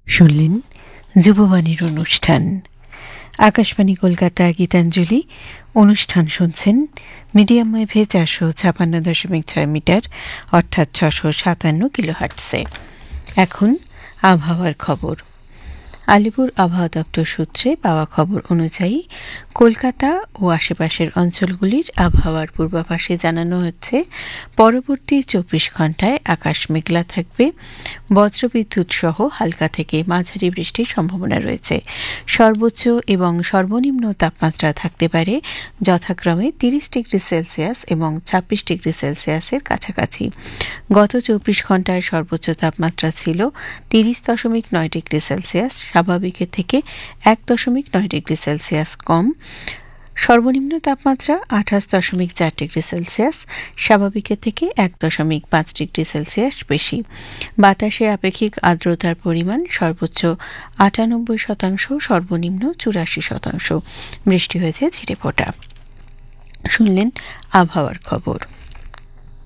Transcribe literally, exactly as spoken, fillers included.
শুনলেন যুববাণীর অনুষ্ঠান। আকাশবাণী কলকাতা গীতাঞ্জলি অনুষ্ঠান শুনছেন মিডিয়াম ওয়েভে চারশো ছাপান্ন দশমিক ছয় মিটার অর্থাৎ ছশো সাতান্ন কিলোহার্টসে। এখন আবহাওয়ার খবর। আলিপুর আবহাওয়া দপ্তর সূত্রে পাওয়া খবর অনুযায়ী কলকাতা ও আশেপাশের অঞ্চলগুলির আবহাওয়ার পূর্বাভাসে জানানো হচ্ছে পরবর্তী চব্বিশ ঘন্টায় আকাশ মেঘলা থাকবে, বজ্রবিদ্যুৎ সহ হালকা থেকে মাঝারি বৃষ্টির সম্ভাবনা রয়েছে। সর্বোচ্চ এবং সর্বনিম্ন তাপমাত্রা থাকতে পারে যথাক্রমে তিরিশ ডিগ্রি সেলসিয়াস এবং ছাব্বিশ ডিগ্রি সেলসিয়াসের কাছাকাছি। গত চব্বিশ ঘন্টায় সর্বোচ্চ তাপমাত্রা ছিল তিরিশ দশমিক নয় ডিগ্রি সেলসিয়াস, স্বাভাবিকের থেকে এক দশমিক নয় ডিগ্রি সেলসিয়াস কম। সর্বনিম্ন তাপমাত্রা আঠাশ দশমিক চার ডিগ্রি সেলসিয়াস, স্বাভাবিকের থেকে এক দশমিক পাঁচ ডিগ্রি সেলসিয়াস বেশি। বাতাসে আপেক্ষিক আর্দ্রতার পরিমাণ সর্বোচ্চ আটানব্বই শতাংশ, সর্বনিম্ন চুরাশি শতাংশ। বৃষ্টি হয়েছে ছিটেফোঁটা। শুনলেন আবহাওয়ার খবর।